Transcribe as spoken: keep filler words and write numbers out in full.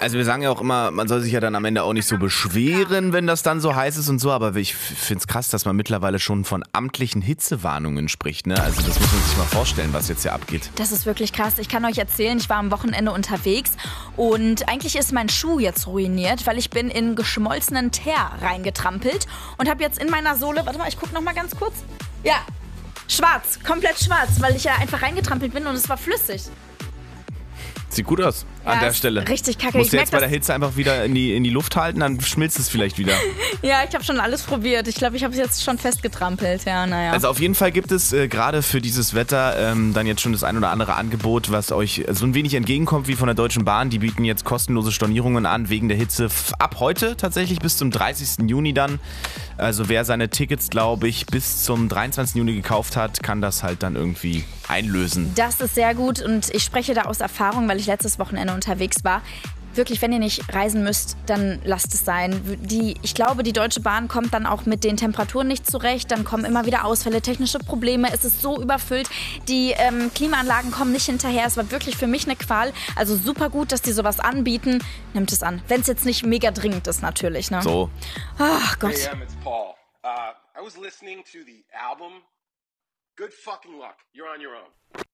Also wir sagen ja auch immer, man soll sich ja dann am Ende auch nicht so beschweren, wenn das dann so heiß ist und so, aber ich finde es krass, dass man mittlerweile schon von amtlichen Hitzewarnungen spricht, ne? Also das muss man sich mal vorstellen, was jetzt hier abgeht. Das ist wirklich krass. Ich kann euch erzählen, ich war am Wochenende unterwegs und eigentlich ist mein Schuh jetzt ruiniert, weil ich bin in geschmolzenen Teer reingetrampelt und habe jetzt in meiner Sohle, warte mal, ich gucke noch mal ganz kurz. Ja, schwarz, komplett schwarz, weil ich ja einfach reingetrampelt bin und es war flüssig. Sieht gut aus an Ja, der ist Stelle. richtig kacke. Musst Ich du merk jetzt bei der das- Hitze einfach wieder in die, in die Luft halten, dann schmilzt es vielleicht wieder. Ja, ich habe schon alles probiert. Ich glaube, ich habe es jetzt schon festgetrampelt. Ja, naja. Also auf jeden Fall gibt es äh, gerade für dieses Wetter ähm, dann jetzt schon das ein oder andere Angebot, was euch so ein wenig entgegenkommt wie von der Deutschen Bahn. Die bieten jetzt kostenlose Stornierungen an wegen der Hitze f- ab heute tatsächlich bis zum dreißigsten Juni dann. Also wer seine Tickets, glaube ich, bis zum dreiundzwanzigsten Juni gekauft hat, kann das halt dann irgendwie einlösen. Das ist sehr gut und ich spreche da aus Erfahrung, weil ich letztes Wochenende unterwegs war. Wirklich, wenn ihr nicht reisen müsst, dann lasst es sein. Die, ich glaube, die Deutsche Bahn kommt dann auch mit den Temperaturen nicht zurecht. Dann kommen immer wieder Ausfälle, technische Probleme. Es ist so überfüllt. Die ähm, Klimaanlagen kommen nicht hinterher. Es war wirklich für mich eine Qual. Also super gut, dass die sowas anbieten. Nimmt es an. Wenn es jetzt nicht mega dringend ist, natürlich. Ne? So. Ach Gott. Hey, um, it's Paul. Uh, I was listening to the album. Good fucking luck. You're on your own.